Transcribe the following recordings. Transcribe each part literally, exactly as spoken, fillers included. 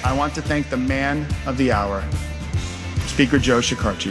I want to thank the man of the hour, Speaker Joe Shekarchi.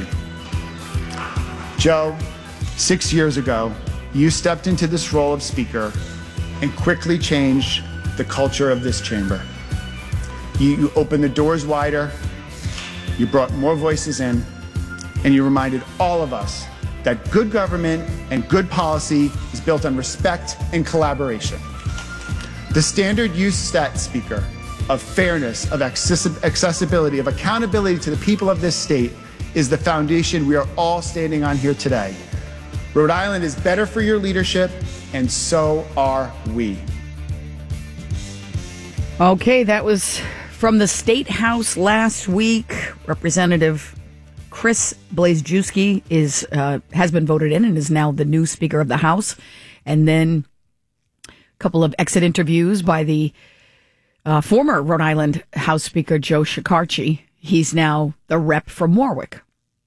Joe, six years ago, you stepped into this role of Speaker and quickly changed the culture of this chamber. You, you opened the doors wider, you brought more voices in, and you reminded all of us that good government and good policy is built on respect and collaboration. The standard you set, Speaker, of fairness, of accessi- accessibility, of accountability to the people of this state is the foundation we are all standing on here today. Rhode Island is better for your leadership, and so are we. Okay, that was from the State House last week. Representative Chris Blazejewski is uh, has been voted in and is now the new Speaker of the House. And then a couple of exit interviews by the uh, former Rhode Island House Speaker Joe Shekarchi. He's now the rep from Warwick.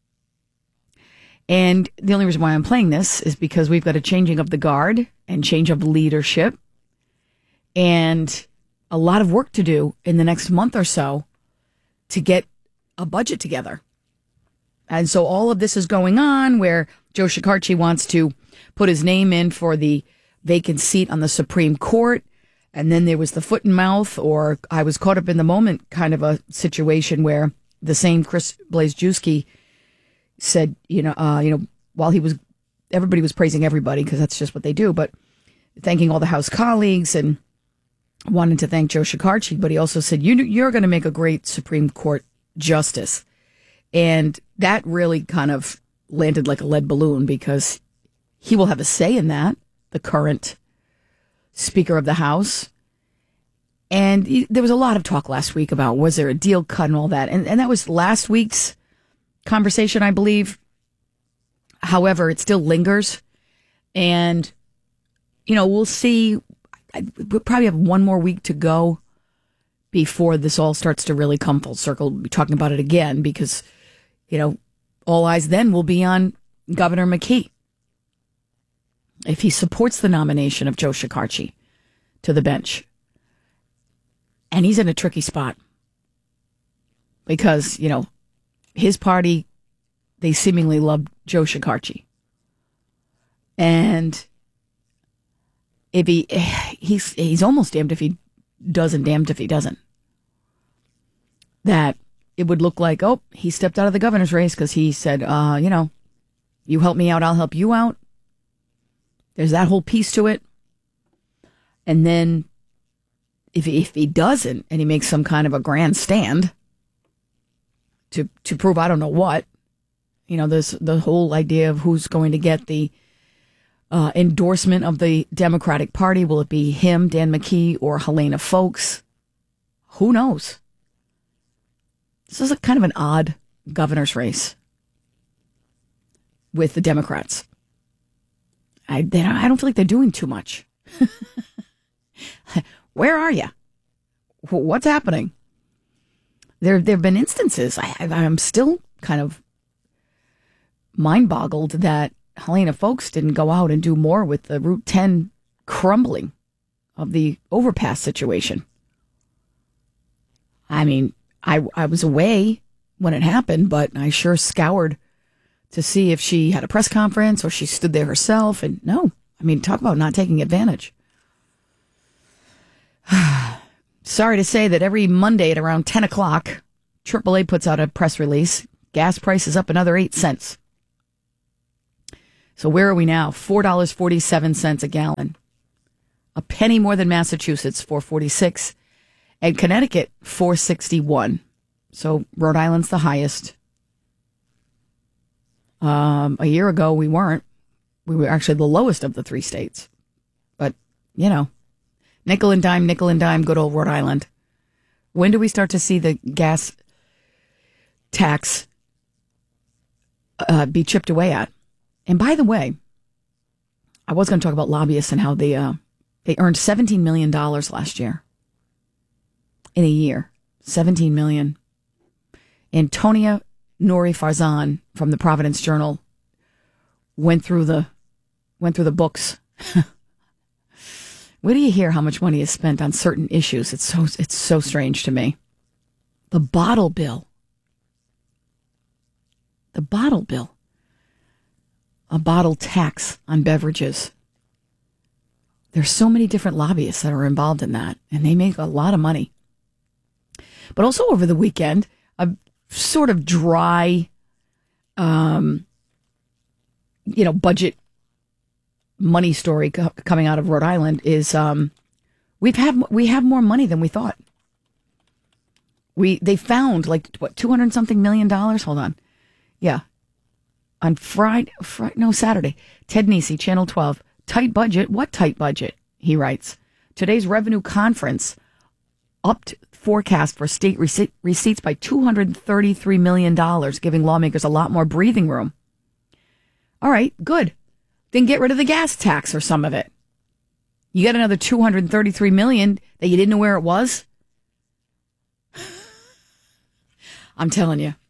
And the only reason why I'm playing this is because we've got a changing of the guard and change of leadership and a lot of work to do in the next month or so to get a budget together. And so all of this is going on where Joe Shekarchi wants to put his name in for the vacant seat on the Supreme Court. And then there was the foot and mouth, or I was caught up in the moment kind of a situation where the same Chris Blazejewski said, you know, uh, you know, while he was, everybody was praising everybody because that's just what they do, but thanking all the House colleagues and wanted to thank Joe Shekarchi, but he also said, you, you're going to make a great Supreme Court justice. And that really kind of landed like a lead balloon because he will have a say in that, the current Speaker of the House. And he, there was a lot of talk last week about was there a deal cut and all that. And, and that was last week's conversation, I believe. However, it still lingers. And, you know, we'll see. We'll probably have one more week to go before this all starts to really come full circle. We'll be talking about it again because, you know, all eyes then will be on Governor McKee. If he supports the nomination of Joe Shekarchi to the bench. And he's in a tricky spot because, you know, his party, they seemingly love Joe Shekarchi. And if he, he's, he's almost damned if he doesn't, damned if he doesn't. That it would look like, oh, he stepped out of the governor's race because he said, uh, you know, you help me out, I'll help you out. There's that whole piece to it. And then if, if he doesn't and he makes some kind of a grand stand, to to prove I don't know what, you know, there's the whole idea of who's going to get the uh, endorsement of the Democratic Party. Will it be him, Dan McKee, or Helena Foulkes? Who knows? This is a kind of an odd governor's race with the Democrats. I they don't, I don't feel like they're doing too much. Where are you? What's happening? There, there have been instances. I, I'm still kind of mind-boggled that Helena Foulkes didn't go out and do more with the Route ten crumbling of the overpass situation. I mean, I, I was away when it happened, but I sure scoured to see if she had a press conference or she stood there herself. And no, I mean, talk about not taking advantage. Sorry to say that every Monday at around ten o'clock, triple A puts out a press release. Gas price is up another eight cents. So where are we now? four dollars and forty-seven cents a gallon. A penny more than Massachusetts, four dollars and forty-six cents. And Connecticut, four dollars and sixty-one cents. So Rhode Island's the highest. Um, a year ago, we weren't. We were actually the lowest of the three states. But, you know, nickel and dime, nickel and dime, good old Rhode Island. When do we start to see the gas tax uh, be chipped away at? And by the way, I was going to talk about lobbyists and how they uh, they earned seventeen million dollars last year. In a year. seventeen million dollars. Antonia Nori Farzan from the Providence Journal went through the went through the books. Where do you hear how much money is spent on certain issues? It's so it's so strange to me. The bottle bill. The bottle bill. A bottle tax on beverages. There's so many different lobbyists that are involved in that, and they make a lot of money. But also over the weekend, a sort of dry, um, you know, budget money story co- coming out of Rhode Island is um, we've had we have more money than we thought. We they found like what two hundred something million dollars. Hold on, yeah, on Friday, Friday, no Saturday. Ted Nesi, Channel twelve. Tight budget. What tight budget? He writes. Today's revenue conference upped forecast for state rece- receipts by two hundred thirty-three million dollars, giving lawmakers a lot more breathing room. All right, good. Then get rid of the gas tax or some of it. You got another two hundred thirty-three million dollars that you didn't know where it was? I'm telling you.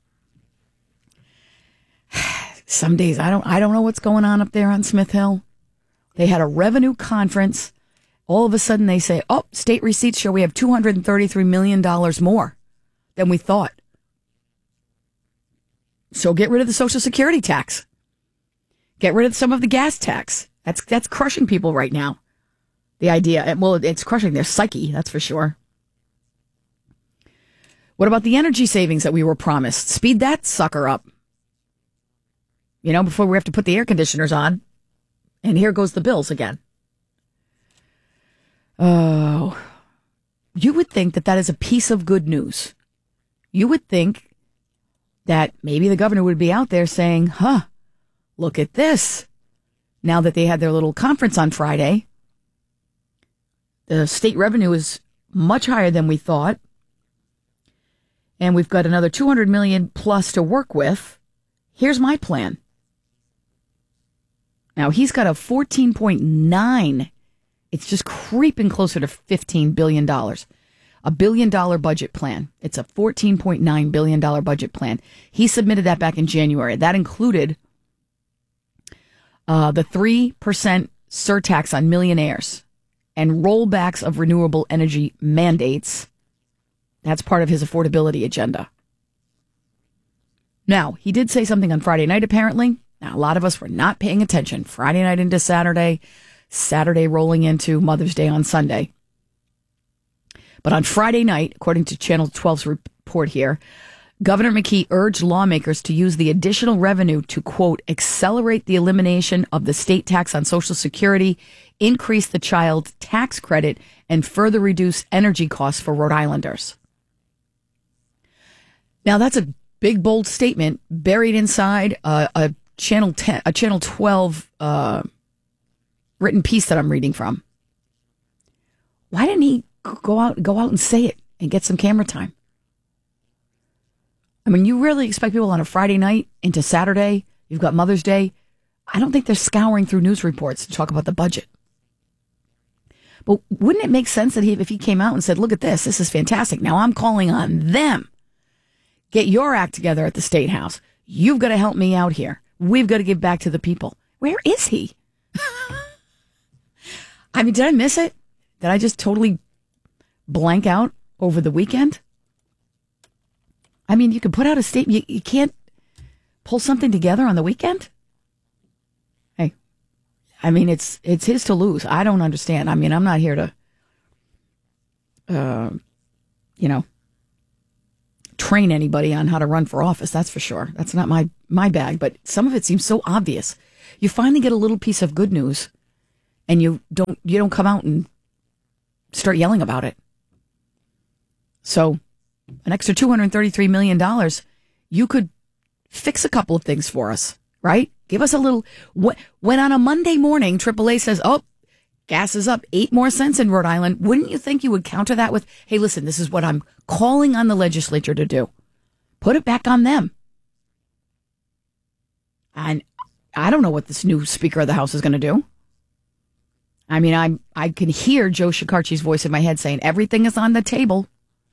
Some days I don't I don't know what's going on up there on Smith Hill. They had a revenue conference. All of a sudden they say, oh, state receipts show we have two hundred thirty-three million dollars more than we thought. So get rid of the Social Security tax. Get rid of some of the gas tax. That's that's crushing people right now. The idea, well, it's crushing their psyche, that's for sure. What about the energy savings that we were promised? Speed that sucker up. You know, before we have to put the air conditioners on. And here goes the bills again. Oh, you would think that that is a piece of good news. You would think that maybe the governor would be out there saying, huh, look at this. Now that they had their little conference on Friday, the state revenue is much higher than we thought. And we've got another two hundred million plus to work with. Here's my plan. Now, he's got a fourteen point nine. It's just creeping closer to fifteen billion dollars. A billion dollar budget plan. It's a fourteen point nine billion dollars budget plan. He submitted that back in January. That included uh, the three percent surtax on millionaires and rollbacks of renewable energy mandates. That's part of his affordability agenda. Now, he did say something on Friday night, apparently. Now, a lot of us were not paying attention. Friday night into Saturday, Saturday rolling into Mother's Day on Sunday. But on Friday night, according to Channel twelve's report here, Governor McKee urged lawmakers to use the additional revenue to, quote, accelerate the elimination of the state tax on Social Security, increase the child tax credit, and further reduce energy costs for Rhode Islanders. Now, that's a big, bold statement buried inside a, a Channel ten, a Channel twelve uh, written piece that I'm reading from. Why didn't he go out, go out and say it and get some camera time? I mean, you really expect people on a Friday night into Saturday, you've got Mother's Day. I don't think they're scouring through news reports to talk about the budget. But wouldn't it make sense that he, if he came out and said, look at this, this is fantastic. Now I'm calling on them. Get your act together at the State House. You've got to help me out here. We've got to give back to the people. Where is he? I mean, did I miss it? Did I just totally blank out over the weekend? I mean, you can put out a statement. You, you can't pull something together on the weekend? Hey, I mean, it's it's his to lose. I don't understand. I mean, I'm not here to, uh, you know, train anybody on how to run for office. That's for sure. That's not my, my bag. But some of it seems so obvious. You finally get a little piece of good news, and you don't you don't come out and start yelling about it. So, an extra two hundred thirty-three million dollars, you could fix a couple of things for us, right? Give us a little. When on a Monday morning, triple A says, oh, gas is up eight more cents in Rhode Island, wouldn't you think you would counter that with, hey, listen, this is what I'm calling on the legislature to do. Put it back on them. And I don't know what this new Speaker of the House is going to do. I mean, I I can hear Joe Shekarchi's voice in my head saying, everything is on the table.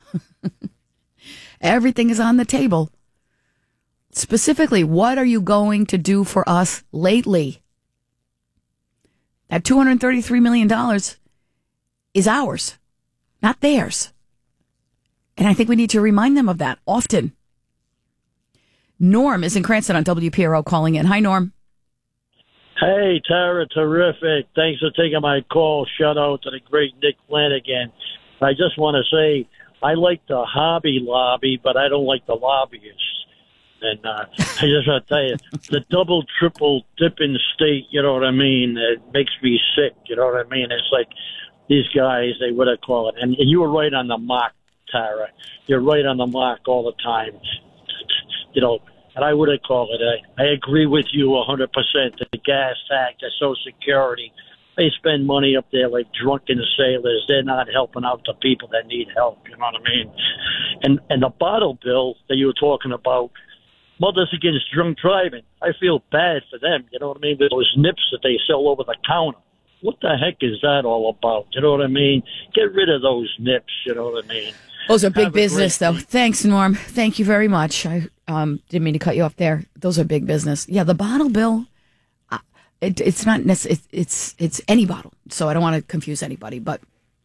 Everything is on the table. Specifically, what are you going to do for us lately? That two hundred thirty-three million dollars is ours, not theirs. And And I think we need to remind them of that often. Norm is in Cranston on W P R O calling in. Hi, Norm. Hey, Tara, terrific. Thanks for taking my call. Shout out to the great Nick Flanagan. I just want to say I like the Hobby Lobby, but I don't like the lobbyists. And uh, I just want to tell you, the double, triple dipping state, you know what I mean? It makes me sick, you know what I mean? It's like these guys, they what I call it. And, and you were right on the mark, Tara. You're right on the mark all the time. You know, and I would have called it. I, I agree with you one hundred percent. The gas tax, the Social Security, they spend money up there like drunken sailors. They're not helping out the people that need help. You know what I mean? And and the bottle bill that you were talking about, Mothers Against Drunk Driving, I feel bad for them. You know what I mean? With those nips that they sell over the counter. What the heck is that all about? You know what I mean? Get rid of those nips. You know what I mean? Those are big Have a business, great though. week. Thanks, Norm. Thank you very much. I um, didn't mean to cut you off there. Those are big business. Yeah, the bottle bill, uh, it, it's not necessarily, it, it's it's any bottle. So I don't want to confuse anybody, but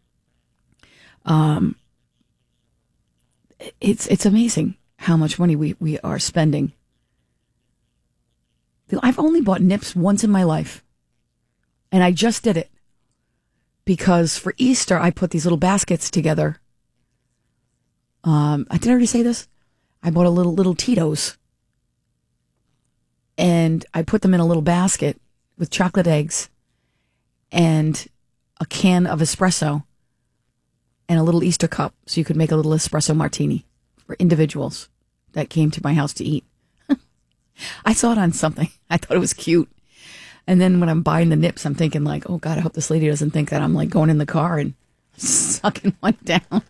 um, it's it's amazing how much money we, we are spending. I've only bought nips once in my life, and I just did it because for Easter I put these little baskets together. Um, I did I already say this? I bought a little little Tito's, and I put them in a little basket with chocolate eggs and a can of espresso and a little Easter cup, so you could make a little espresso martini for individuals that came to my house to eat. I saw it on something. I thought it was cute. And then when I'm buying the nips, I'm thinking like, oh God, I hope this lady doesn't think that I'm like going in the car and sucking one down.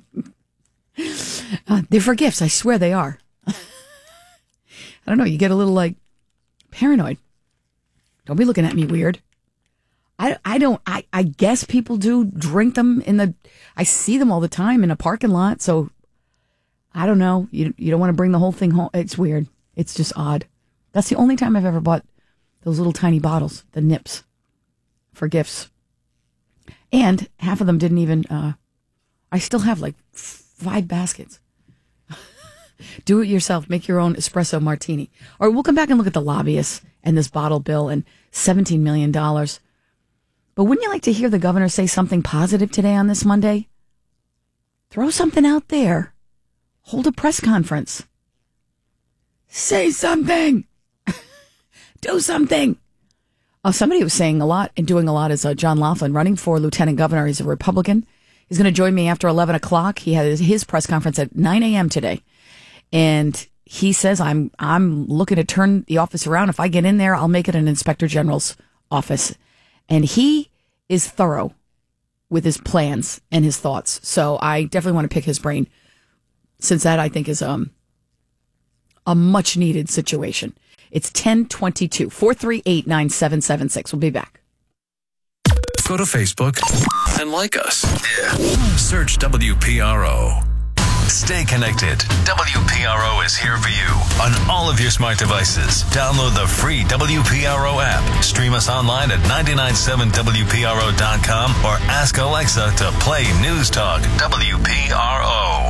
uh, they're for gifts. I swear they are. I don't know. You get a little like paranoid. Don't be looking at me weird. I, I don't, I, I guess people do drink them in the, I see them all the time in a parking lot. So I don't know. You, you don't want to bring the whole thing home. It's weird. It's just odd. That's the only time I've ever bought those little tiny bottles, the nips, for gifts. And half of them didn't even, uh, I still have like five baskets. Do it yourself. Make your own espresso martini. Or we'll come back and look at the lobbyists and this bottle bill and seventeen million dollars. But wouldn't you like to hear the governor say something positive today on this Monday? Throw something out there. Hold a press conference. Say something. Do something. Uh, somebody who was saying a lot and doing a lot is uh, John Laughlin, running for lieutenant governor. He's a Republican. He's going to join me after eleven o'clock. He had his press conference at nine a.m. today. And he says, I'm I'm looking to turn the office around. If I get in there, I'll make it an inspector general's office. And he is thorough with his plans and his thoughts. So I definitely want to pick his brain, since that I think is um a much needed situation. It's ten twenty-two, four three eight, nine seven seven six. We'll be back. Go to Facebook and like us. Yeah. Search W P R O. Stay connected. W P R O is here for you on all of your smart devices. Download the free W P R O app. Stream us online at nine nine seven W P R O dot com or ask Alexa to play News Talk W P R O.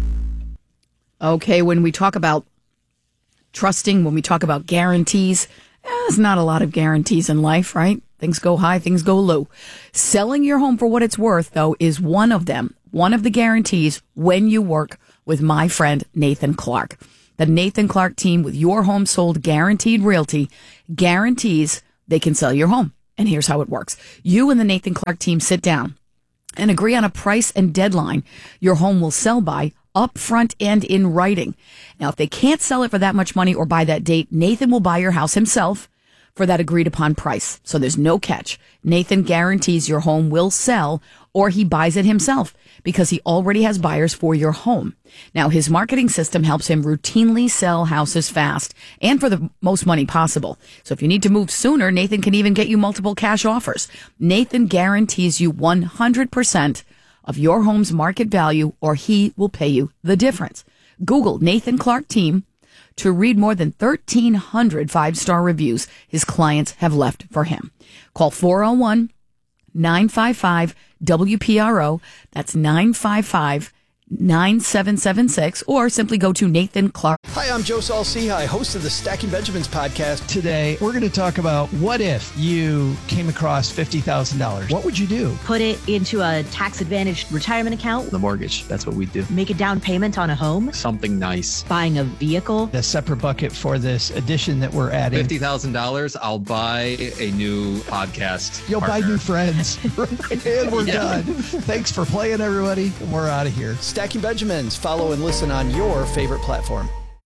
Okay, when we talk about trusting, when we talk about guarantees, eh, there's not a lot of guarantees in life, right? Things go high, things go low. Selling your home for what it's worth, though, is one of them. One of the guarantees when you work with my friend Nathan Clark. The Nathan Clark team with Your Home Sold Guaranteed Realty guarantees they can sell your home. And here's how it works. You and the Nathan Clark team sit down and agree on a price and deadline your home will sell by, upfront and in writing. Now, if they can't sell it for that much money or by that date, Nathan will buy your house himself for that agreed upon price. So there's no catch. Nathan guarantees your home will sell, or he buys it himself because he already has buyers for your home. Now, his marketing system helps him routinely sell houses fast and for the most money possible. So if you need to move sooner, Nathan can even get you multiple cash offers. Nathan guarantees you one hundred percent of your home's market value, or he will pay you the difference. Google Nathan Clark Team to read more than thirteen hundred five-star reviews his clients have left for him. Call four oh one, nine five five, W P R O. That's nine five five, nine seven seven six or simply go to Nathan Clark. Hi, I'm Joe Saul-Sehy, host of the Stacking Benjamins podcast. Today, we're going to talk about what if you came across fifty thousand dollars? What would you do? Put it into a tax-advantaged retirement account. The mortgage, that's what we do. Make a down payment on a home. Something nice. Buying a vehicle. A separate bucket for this addition that we're adding. fifty thousand dollars, I'll buy a new podcast You'll partner. buy new friends. And we're Yeah. done. Thanks for playing, everybody. And we're out of here. Stacking Benjamins. Follow and listen on your favorite platform.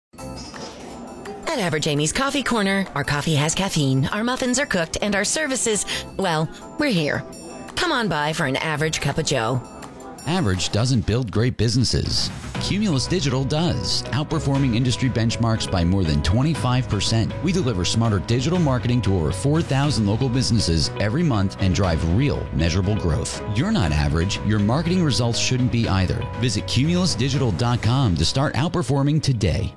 At Average Amy's Coffee Corner, our coffee has caffeine, our muffins are cooked, and our services, well, we're here. Come on by for an average cup of joe. Average doesn't build great businesses. Cumulus Digital does, outperforming industry benchmarks by more than twenty-five percent. We deliver smarter digital marketing to over four thousand local businesses every month and drive real, measurable growth. You're not average. Your marketing results shouldn't be either. Visit cumulus digital dot com to start outperforming today.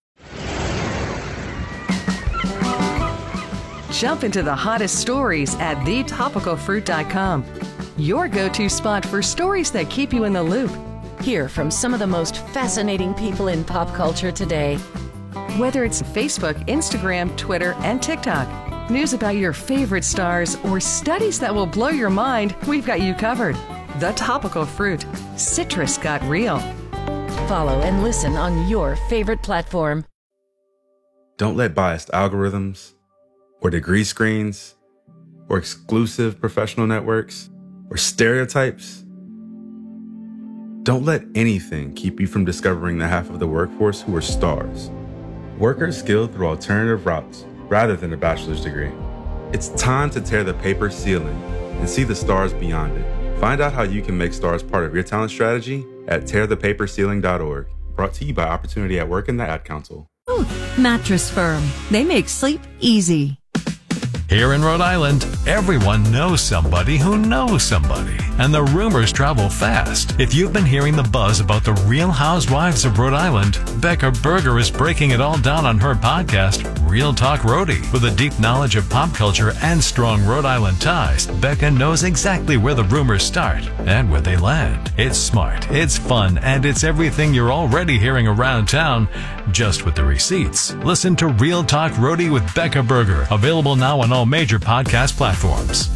Jump into the hottest stories at the topical fruit dot com. Your go-to spot for stories that keep you in the loop. Hear from some of the most fascinating people in pop culture today. Whether it's Facebook, Instagram, Twitter, and TikTok, news about your favorite stars, or studies that will blow your mind, we've got you covered. The Topical Fruit. Citrus got real. Follow and listen on your favorite platform. Don't let biased algorithms or degree screens or exclusive professional networks or stereotypes. Don't let anything keep you from discovering the half of the workforce who are stars. Workers skilled through alternative routes rather than a bachelor's degree. It's time to tear the paper ceiling and see the stars beyond it. Find out how you can make stars part of your talent strategy at tear the paper ceiling dot org. Brought to you by Opportunity at Work and the Ad Council. Mattress Firm. They make sleep easy. Here in Rhode Island, everyone knows somebody who knows somebody, and the rumors travel fast. If you've been hearing the buzz about the Real Housewives of Rhode Island, Becca Berger is breaking it all down on her podcast, Real Talk Rhody. With a deep knowledge of pop culture and strong Rhode Island ties, Becca knows exactly where the rumors start and where they land. It's smart, it's fun, and it's everything you're already hearing around town, just with the receipts. Listen to Real Talk Rhody with Becca Berger, available now on all major podcast platforms.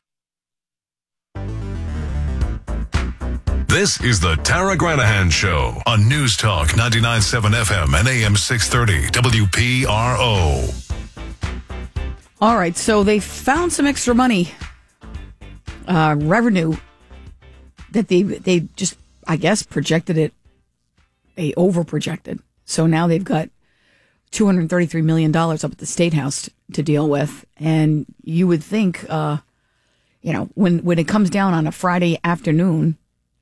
This is the Tara Granahan Show on News Talk ninety-nine point seven F M and A M six thirty W P R O. All right, so they found some extra money, uh, revenue that they they just, I guess, projected it, they over projected. So now they've got two hundred thirty-three million dollars up at the State House to, to deal with. And you would think, uh, you know, when, when it comes down on a Friday afternoon,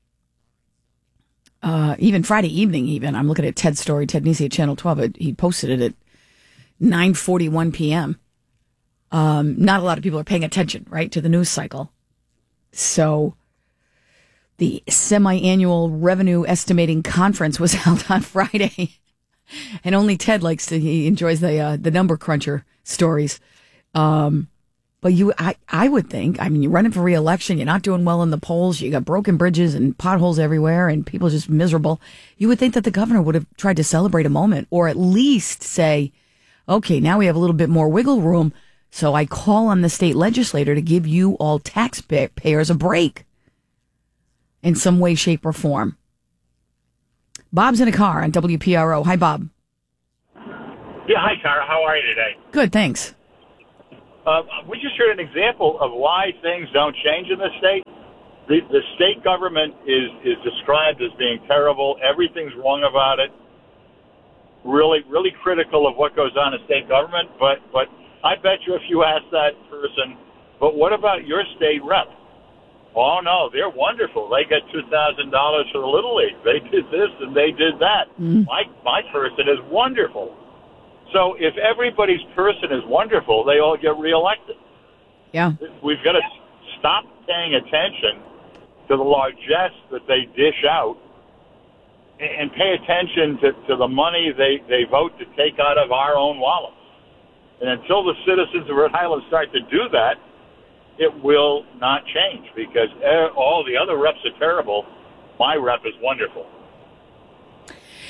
uh, even Friday evening, even, I'm looking at Ted's story, Ted Nisi at Channel twelve, it, he posted it at nine forty-one p.m. Um, not a lot of people are paying attention, right, to the news cycle. So the semi-annual revenue estimating conference was held on Friday. And only Ted likes to, he enjoys the uh, the number cruncher stories. Um, but you, I, I would think, I mean, you're running for re-election, you're not doing well in the polls, you got broken bridges and potholes everywhere and people just miserable. You would think that the governor would have tried to celebrate a moment or at least say, okay, now we have a little bit more wiggle room. So I call on the state legislator to give you all taxpayers a break in some way, shape, or form. Bob's in a car on W P R O. Hi, Bob. Yeah, hi, Tara. How are you today? Good, thanks. Uh, we just heard an example of why things don't change in the state. The, the state government is, is described as being terrible. Everything's wrong about it. Really, really critical of what goes on in state government. But, but I bet you if you ask that person, but what about your state rep? Oh, no, they're wonderful. They get two thousand dollars for the Little League. They did this and they did that. Mm. My, my person is wonderful. So if everybody's person is wonderful, they all get reelected. Yeah. We've got to stop paying attention to the largesse that they dish out and pay attention to, to the money they, they vote to take out of our own wallets. And until the citizens of Rhode Island start to do that, it will not change because all the other reps are terrible. My rep is wonderful.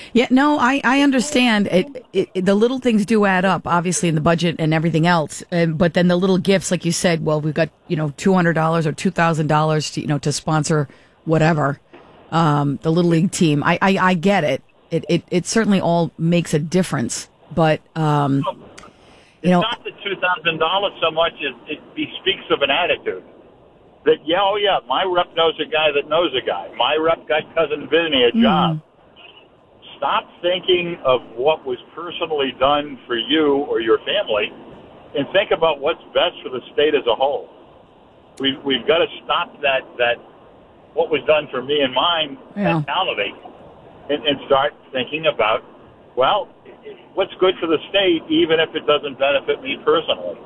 Yeah, no, I, I understand. It, it, it, the little things do add up, obviously, in the budget and everything else. Uh, but then the little gifts, like you said, well, we've got, you know, two hundred dollars or two thousand dollars to, you know, to sponsor whatever, um, the Little League team. I, I, I get it. It, it. it certainly all makes a difference. But, um, you know. It's not the two thousand dollars so much as it bespeaks of an attitude. That, yeah, oh, yeah, my rep knows a guy that knows a guy. My rep got Cousin Vinny a job. Mm. Stop thinking of what was personally done for you or your family and think about what's best for the state as a whole. We've, we've got to stop that, that what was done for me and mine yeah. mentality and, and start thinking about, well, what's good for the state even if it doesn't benefit me personally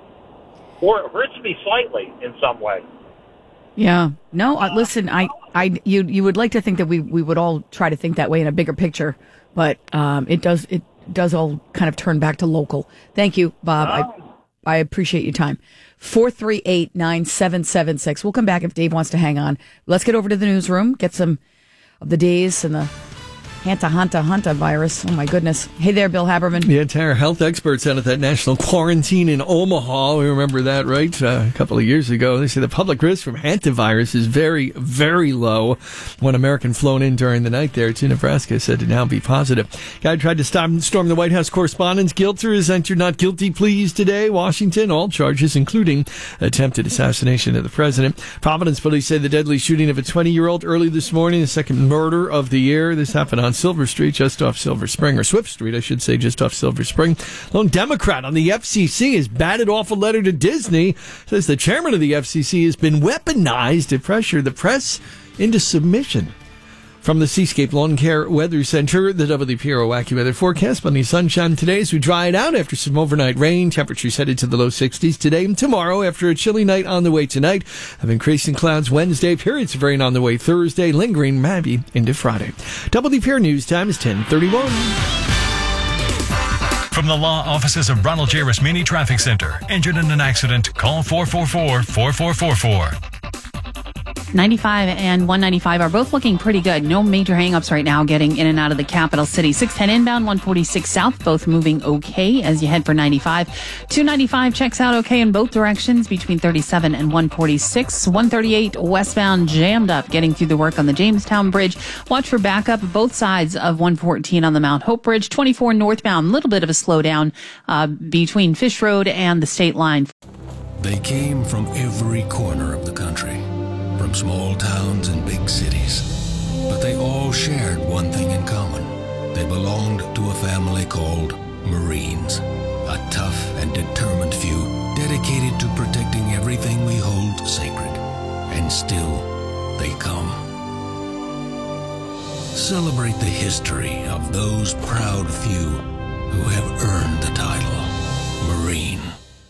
or hurts me slightly in some way. Yeah. No, uh, listen, I, I, you, you would like to think that we, we would all try to think that way in a bigger picture, but, um, it does, it does all kind of turn back to local. Thank you, Bob. I, I appreciate your time. four three eight, nine seven seven six. We'll come back if Dave wants to hang on. Let's get over to the newsroom, get some of the days and the Hanta Hanta Hanta virus. Oh, my goodness. Hey there, Bill Haberman. Yeah, Tara, health experts out at that national quarantine in Omaha. We remember that, right? Uh, a couple of years ago. They say the public risk from hantavirus is very, very low. One American flown in during the night there to Nebraska said to now be positive. Guy tried to stop, storm the White House Correspondents' Guilter has entered not guilty pleas today. Washington, all charges, including attempted assassination of the president. Providence police say the deadly shooting of a twenty-year-old early this morning, the second murder of the year. This happened on Silver Street, just off Silver Spring, or Swift Street, I should say, just off Silver Spring. Lone Democrat on the F C C has batted off a letter to Disney. Says the chairman of the F C C has been weaponized to pressure the press into submission. From the Seascape Lawn Care Weather Center, the W P R O AccuWeather forecast. Plenty of sunshine today as we dry it out after some overnight rain. Temperatures headed to the low sixties today and tomorrow after a chilly night on the way tonight. Have increasing clouds Wednesday, periods of rain on the way Thursday, lingering maybe into Friday. W P R News time is ten thirty-one. From the law offices of Ronald J. Rasmini Traffic Center. Injured in an accident? Call four four four, four four four four. ninety-five and one ninety-five are both looking pretty good. No major hangups right now getting in and out of the capital city. six ten inbound, one forty-six south, both moving okay as you head for ninety-five. two ninety-five checks out okay in both directions between thirty-seven and one forty-six. one thirty-eight westbound jammed up getting through the work on the Jamestown Bridge. Watch for backup both sides of one fourteen on the Mount Hope Bridge. twenty-four northbound, a little bit of a slowdown uh, between Fish Road and the state line. They came from every corner of the country. From small towns and big cities. But they all shared one thing in common. They belonged to a family called Marines. A tough and determined few dedicated to protecting everything we hold sacred. And still, they come. Celebrate the history of those proud few who have earned the title Marine.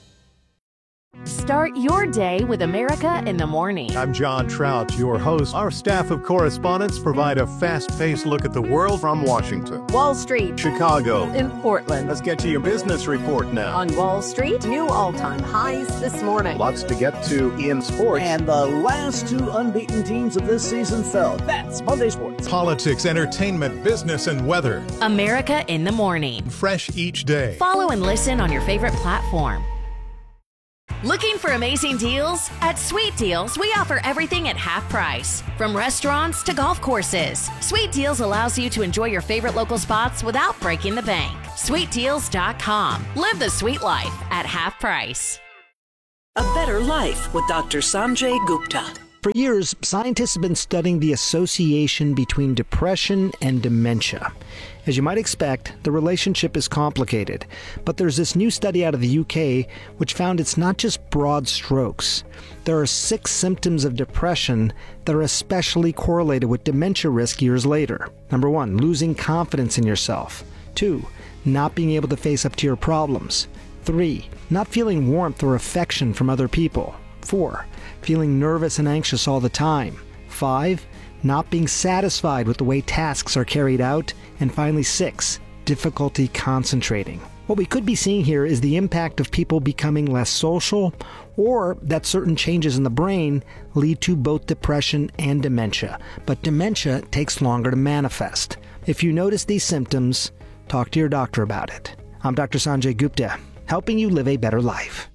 Start your day with America in the Morning. I'm John Trout, your host. Our staff of correspondents provide a fast-paced look at the world from Washington, Wall Street, Chicago, and Portland. Let's get to your business report now. On Wall Street, new all-time highs this morning. Lots to get to in sports. And the last two unbeaten teams of this season fell. That's Monday Sports. Politics, entertainment, business, and weather. America in the Morning. Fresh each day. Follow and listen on your favorite platform. Looking for amazing deals? At Sweet Deals, we offer everything at half price. From restaurants to golf courses, Sweet Deals allows you to enjoy your favorite local spots without breaking the bank. sweet deals dot com. Live the sweet life at half price. A better life with Doctor Sanjay Gupta. For years, scientists have been studying the association between depression and dementia. As you might expect, the relationship is complicated, but there's this new study out of the U K which found it's not just broad strokes. There are six symptoms of depression that are especially correlated with dementia risk years later. Number one, losing confidence in yourself. Two, not being able to face up to your problems. Three, not feeling warmth or affection from other people. Four, feeling nervous and anxious all the time. Five, not being satisfied with the way tasks are carried out. And finally, six, difficulty concentrating. What we could be seeing here is the impact of people becoming less social, or that certain changes in the brain lead to both depression and dementia. But dementia takes longer to manifest. If you notice these symptoms, talk to your doctor about it. I'm Doctor Sanjay Gupta, helping you live a better life.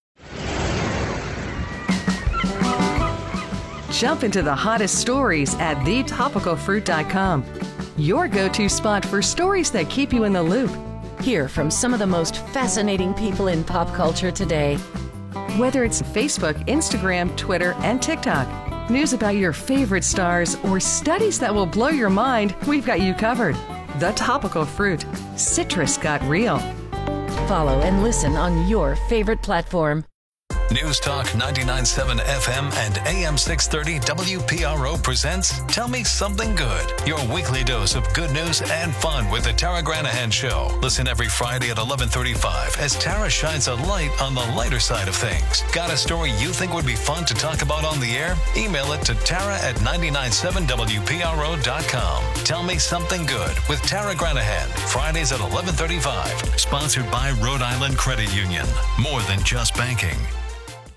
Jump into the hottest stories at the topical fruit dot com. Your go-to spot for stories that keep you in the loop. Hear from some of the most fascinating people in pop culture today. Whether it's Facebook, Instagram, Twitter, and TikTok, news about your favorite stars, or studies that will blow your mind, we've got you covered. The Topical Fruit. Citrus got real. Follow and listen on your favorite platform. News Talk ninety-nine point seven F M and A M six thirty W P R O presents Tell Me Something Good, your weekly dose of good news and fun with the Tara Granahan Show. Listen every Friday at eleven thirty-five as Tara shines a light on the lighter side of things. Got a story you think would be fun to talk about on the air? Email it to Tara at ninety-nine point seven W P R O dot com. Tell Me Something Good with Tara Granahan, Fridays at eleven thirty-five. Sponsored by Rhode Island Credit Union. More than just banking.